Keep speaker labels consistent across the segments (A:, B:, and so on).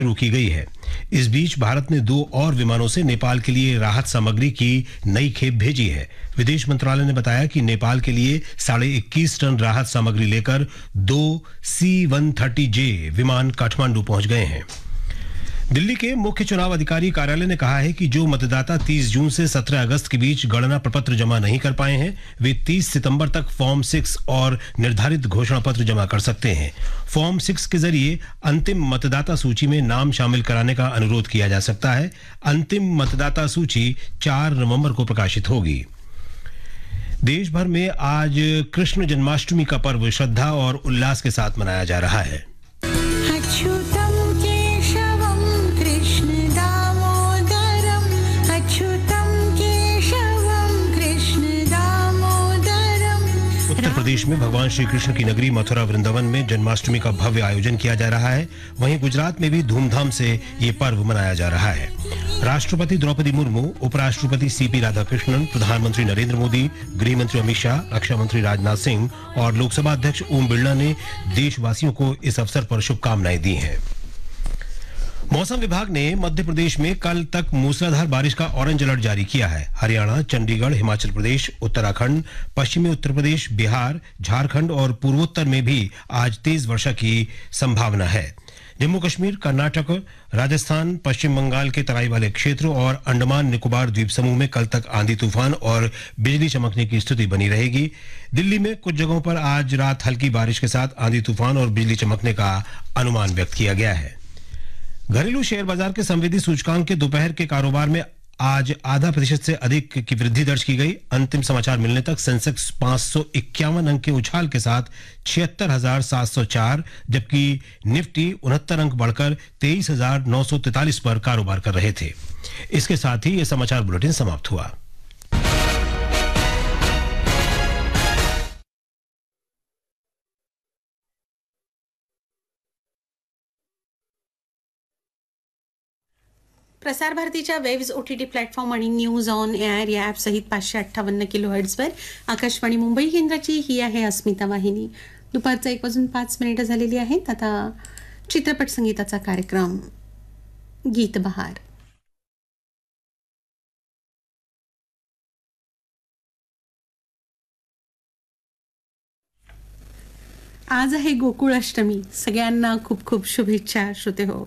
A: शुरू की गई है। इस बीच भारत ने 2 और विमानों से नेपाल के लिए राहत सामग्री की नई खेप भेजी है। विदेश मंत्रालय ने बताया कि नेपाल के लिए 21.5 टन राहत सामग्री लेकर 2 C-130J विमान काठमांडू पहुंच गए हैं। दिल्ली के मुख्य चुनाव अधिकारी कार्यालय ने कहा है कि जो मतदाता 30 जून से 17 अगस्त के बीच गणना प्रपत्र जमा नहीं कर पाए हैं, वे 30 सितंबर तक फॉर्म 6 और निर्धारित घोषणा पत्र जमा कर सकते हैं। फॉर्म 6 के जरिए अंतिम मतदाता सूची में नाम शामिल कराने का अनुरोध किया जा सकता है। अंतिम मतदाता सूची 4 नवंबर को प्रकाशित होगी। देश भर में आज कृष्ण जन्माष्टमी का पर्व श्रद्धा और उल्लास के साथ मनाया जा रहा है। उत्तर प्रदेश में भगवान श्री कृष्ण की नगरी मथुरा वृंदावन में जन्माष्टमी का भव्य आयोजन किया जा रहा है। वहीं गुजरात में भी धूमधाम से ये पर्व मनाया जा रहा है। राष्ट्रपति द्रौपदी मुर्मू, उपराष्ट्रपति CP राधाकृष्णन, प्रधानमंत्री नरेंद्र मोदी, गृह मंत्री अमित शाह, रक्षा मंत्री राजनाथ सिंह और लोकसभा अध्यक्ष ओम बिरला ने देशवासियों को इस अवसर पर शुभकामनाएं दी हैं। मौसम विभाग ने मध्य प्रदेश में कल तक मूसलाधार बारिश का ऑरेंज अलर्ट जारी किया है। हरियाणा, चंडीगढ़, हिमाचल प्रदेश, उत्तराखंड, पश्चिमी उत्तर प्रदेश, बिहार, झारखंड और पूर्वोत्तर में भी आज तेज वर्षा की संभावना है। जम्मू कश्मीर, कर्नाटक, राजस्थान, पश्चिम बंगाल के तराई वाले क्षेत्र और अंडमान निकोबार द्वीप समूह में कल तक आंधी तूफान और बिजली चमकने की स्थिति बनी रहेगी। दिल्ली में कुछ जगहों पर आज रात हल्की बारिश के साथ आंधी तूफान और बिजली चमकने का अनुमान व्यक्त किया गया है। घरेलू शेयर बाजार के संवेदी सूचकांक के दोपहर के कारोबार में आज 0.5% से अधिक की वृद्धि दर्ज की गई। अंतिम समाचार मिलने तक सेंसेक्स 551 अंक के उछाल के साथ 76,704, जबकि निफ्टी 69 अंक बढ़कर 23,943 पर कारोबार कर रहे थे। इसके साथ ही यह समाचार बुलेटिन समाप्त हुआ।
B: प्रसार भारतीच्या वेव्स OTT प्लॅटफॉर्म आणि न्यूज ऑन एअर या ॲप सहित 558 किलोहर्ट्झवर आकाशवाणी मुंबई केंद्राची ही आहे अस्मिता वाहिनी। दुपारचं 1:05 झालेली आहेत। आता चित्रपट संगीताचा कार्यक्रम गीत बहार। आज आहे गोकुळ अष्टमी। सगळ्यांना खूप खूप शुभेच्छा श्रोते हो।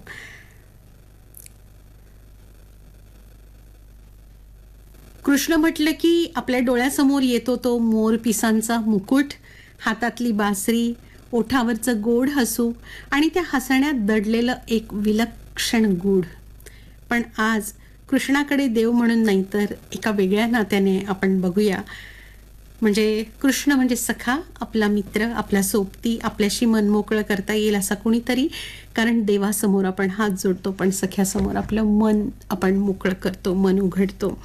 B: कृष्ण म्हटलं की आपल्या डोळ्यासमोर येतो तो मोर पिसांचा मुकुट, हातातली बासरी, ओठावरचं गोड हसू आणि त्या हसण्यात दडलेलं एक विलक्षण गूढ। पण आज कृष्णाकडे देव म्हणून नाही तर एका वेगळ्या नात्याने आपण बघूया। म्हणजे कृष्ण म्हणजे सखा, आपला मित्र, आपला सोबती, आपल्याशी मन मोकळं करता येईल असा कुणीतरी। कारण देवासमोर आपण हात जोडतो पण सख्यासमोर आपलं मन आपण मोकळं करतो, मन उघडतो।